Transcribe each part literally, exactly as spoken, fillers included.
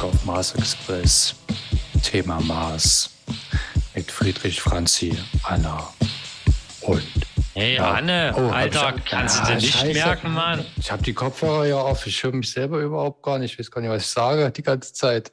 auf Mars Express. Thema Mars mit Friedrich, Franzi, Anna und... Hey ja. Anne, oh, Alter, ich, kannst ah, du dir nicht Scheiße. merken, Mann? Ich habe die Kopfhörer ja auf, ich höre mich selber überhaupt gar nicht. Ich weiß gar nicht, was ich sage die ganze Zeit.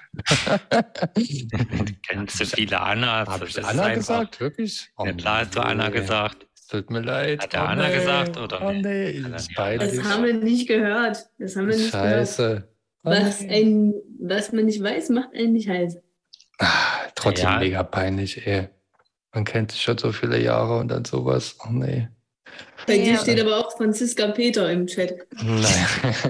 Du kennst so viele Anna. Habe ich das Anna ist gesagt? Wirklich? Oh, Ja, klar hast du Anna nee. gesagt. Tut mir leid. Hat der oh, Anna nee. gesagt, oder Oh nicht? nee, Hat er das ist die peinlich. Das haben wir nicht gehört. Das haben wir nicht gehört. Scheiße. Oh, Was, nee. ein, was man nicht weiß, macht einen nicht heiß. Ah, trotzdem Ja. mega peinlich, ey. Man kennt sich schon so viele Jahre und dann sowas. Oh nee. Bei Ja. dir steht aber auch Franziska Peter im Chat. Nein.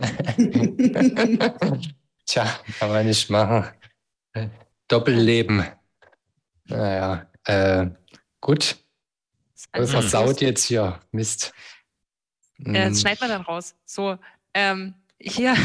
Tja, kann man nicht machen. Doppelleben. Naja, äh, gut. Also, Versaut jetzt hier. Mist. äh, das schneidet man dann raus. So, ähm, hier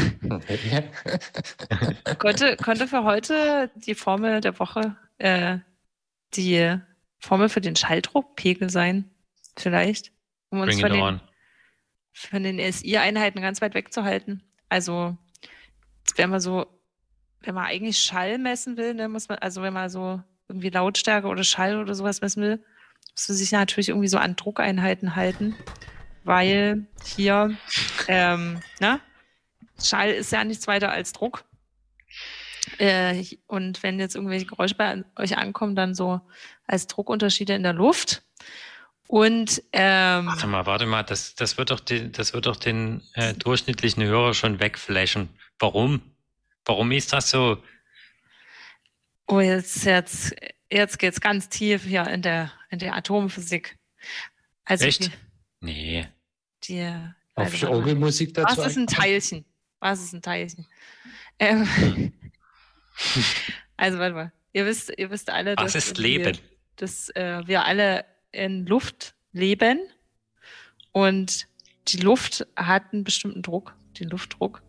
konnte, konnte für heute die Formel der Woche äh, die Formel für den Schalldruckpegel sein, vielleicht, um uns Bring von it den, on. von den S I-Einheiten ganz weit wegzuhalten. Also, wenn man so, wenn man eigentlich Schall messen will, ne, muss man, also wenn man so irgendwie Lautstärke oder Schall oder sowas messen will, muss man sich natürlich irgendwie so an Druckeinheiten halten, weil hier, ähm, ne, Schall ist ja nichts weiter als Druck. Äh, und wenn jetzt irgendwelche Geräusche bei euch ankommen, dann so als Druckunterschiede in der Luft. Und ähm, Warte mal, warte mal, das, das wird doch den, das wird doch den äh, durchschnittlichen Hörer schon wegflashen. Warum? Warum ist das so? oh, jetzt, jetzt, jetzt geht's ganz tief hier in der, in der Atomphysik. Also Echt? Die, Nee. die, Auf also, warte mal. Orgelmusik dazu. Was ist ein Teilchen? Was ist ein Teilchen? Ähm, also, warte mal. Ihr wisst, ihr wisst alle, Was dass, ist wir, Leben? dass äh, wir alle in Luft leben und die Luft hat einen bestimmten Druck, den Luftdruck.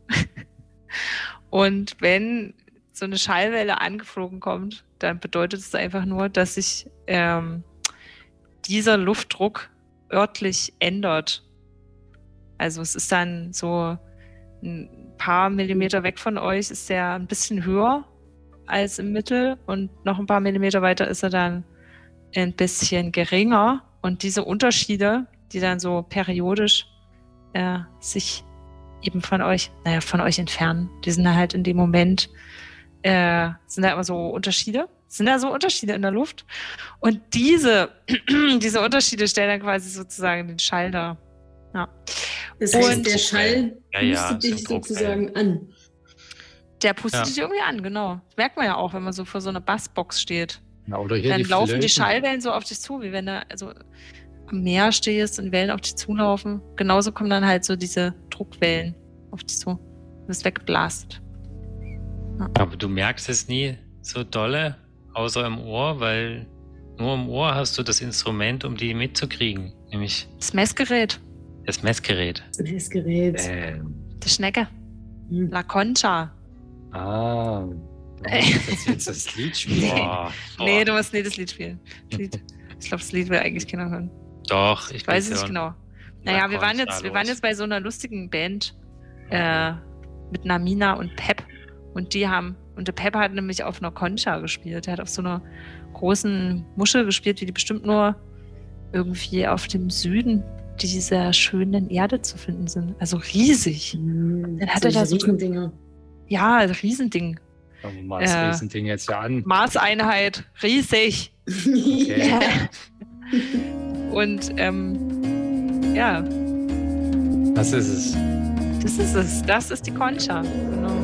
Und wenn so eine Schallwelle angeflogen kommt, dann bedeutet es einfach nur, dass sich ähm, dieser Luftdruck örtlich ändert. Also es ist dann so ein paar Millimeter weg von euch ist er ein bisschen höher als im Mittel und noch ein paar Millimeter weiter ist er dann ein bisschen geringer. Und diese Unterschiede, die dann so periodisch äh, sich eben von euch, naja, von euch entfernen, die sind da halt in dem Moment, äh, sind da immer so Unterschiede, sind da so Unterschiede in der Luft. Und diese, diese Unterschiede stellen dann quasi sozusagen den Schall dar. Ja. Das heißt, Und- der Schall Ja, ja, pustet dich sind Druckwellen. sozusagen an. Der pustet Ja. dich irgendwie an, genau. Das merkt man ja auch, wenn man so vor so einer Bassbox steht. Na, oder hier Dann die laufen die Flöten. Schallwellen so auf dich zu, wie wenn du also am Meer stehst und die Wellen auf dich zulaufen. Genauso kommen dann halt so diese Druckwellen auf dich zu. Du bist weggeblastet. Aber du merkst es nie so dolle, außer im Ohr, weil nur im Ohr hast du das Instrument, um die mitzukriegen, nämlich Das Messgerät, das Messgerät. Das Gerät. Ähm, die Schnecke, Hm. La Concha. ah, du musst jetzt das Lied spielen. Boah, boah. Nee, du musst nie das Lied spielen. Das Lied, ich glaube, das Lied will eigentlich keiner hören. Doch, ich Ich weiß es will's nicht hören. genau. Naja, Na, wir waren, komm, jetzt, da wir waren los. jetzt bei so einer lustigen Band äh, mit Namina und Pep. Und die haben, und der Pep hat nämlich auf einer Concha gespielt. Der hat auf so einer großen Muschel gespielt, wie die bestimmt nur irgendwie auf dem Süden dieser schönen Erde zu finden sind. Also riesig. Hm, Dann hat er solche da so- Riesendinger. Ja, ein Riesending. Schauen wir mal das Äh, Riesending jetzt ja an. Maßeinheit, riesig. Okay. Und ähm, ja, Was ist es? das ist es. Das ist die Concha. Genau.